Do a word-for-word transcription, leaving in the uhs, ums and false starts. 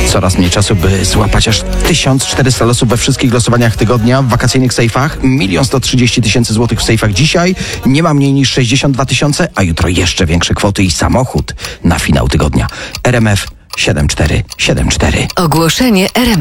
Coraz mniej czasu, by złapać aż tysiąc czterysta losów we wszystkich losowaniach tygodnia w wakacyjnych sejfach. milion sto trzydzieści tysięcy złotych w sejfach dzisiaj. Nie ma mniej niż sześćdziesiąt dwa tysiące, a jutro jeszcze większe kwoty i samochód na finał tygodnia. R M F siedem cztery siedem cztery. Ogłoszenie R M F.